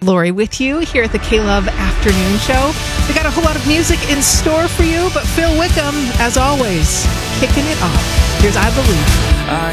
Lori with you here at the K-Love Afternoon Show. We got a whole lot of music in store for you, but Phil Wickham, as always, kicking it off. Here's I Believe. I